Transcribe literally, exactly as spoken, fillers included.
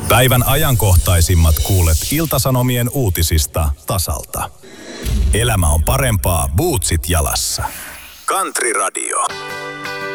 Päivän ajankohtaisimmat kuulet Ilta-Sanomien uutisista tasalta. Elämä on parempaa bootsit jalassa. Country Radio.